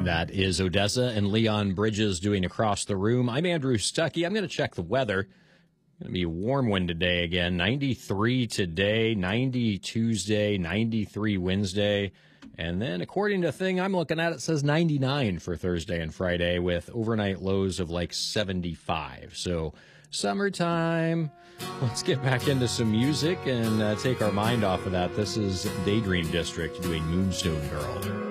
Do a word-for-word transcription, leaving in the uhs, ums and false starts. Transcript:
That is Odessa and Leon Bridges doing Across the Room. I'm Andrew Stuckey. I'm going to check the weather. Going to be a warm wind today again. ninety-three today, ninety Tuesday, ninety-three Wednesday. And then according to the thing I'm looking at, it says ninety-nine for Thursday and Friday with overnight lows of like seventy-five. So summertime. Let's get back into some music and uh, take our mind off of that. This is Daydream District doing Moonstone Girl.